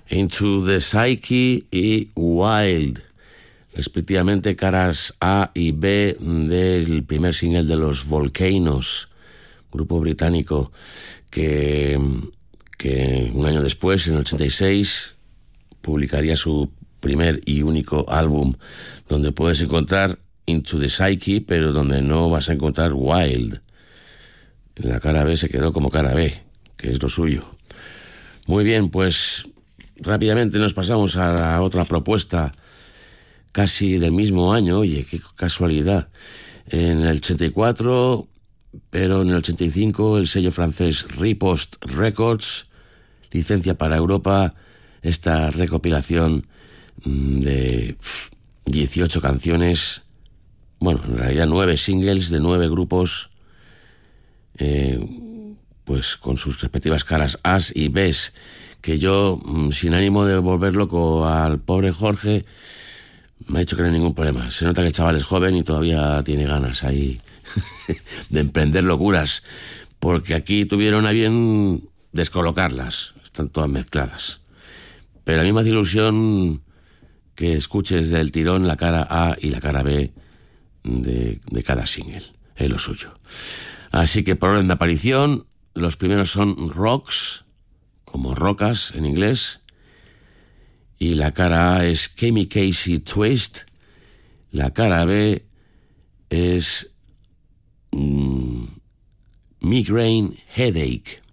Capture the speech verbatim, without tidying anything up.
Into the Psyche y Wild, respectivamente caras A y B del primer single de los Volcanoes, grupo británico que, que un año después, en el ochenta y seis, publicaría su primer y único álbum, donde puedes encontrar Into the Psyche, pero donde no vas a encontrar Wild. La cara B se quedó como cara B, que es lo suyo. Muy bien, pues rápidamente nos pasamos a la otra propuesta, casi del mismo año. Oye, qué casualidad. En el ochenta y cuatro, pero en el ochenta y cinco, el sello francés Riposte Records licencia para Europa esta recopilación de dieciocho canciones, bueno, en realidad nueve singles de nueve grupos, eh, pues con sus respectivas caras A's y B's, que yo, sin ánimo de volver loco al pobre Jorge, me ha dicho que no hay ningún problema. Se nota que el chaval es joven y todavía tiene ganas ahí de emprender locuras, porque aquí tuvieron a bien descolocarlas, están todas mezcladas. Pero a mí me hace ilusión que escuches del tirón la cara A y la cara B de, de cada single, es lo suyo. Así que por orden de aparición, los primeros son Rocks, como rocas en inglés, y la cara A es Kemi Casey Twist, la cara B es mm, Migraine Headache.